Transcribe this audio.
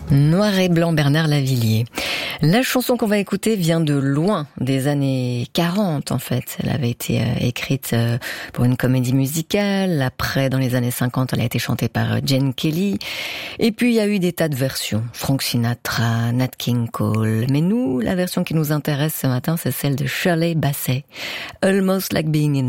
Noir et blanc, Bernard Lavilliers. La chanson qu'on va écouter vient de loin, des années 40 en fait. Elle avait été écrite pour une comédie musicale. Après, dans les années 50, elle a été chantée par Gene Kelly. Et puis, il y a eu des tas de versions. Frank Sinatra, Nat King Cole. Mais nous, la version qui nous intéresse ce matin, c'est celle de Shirley Bassey. Almost Like Being in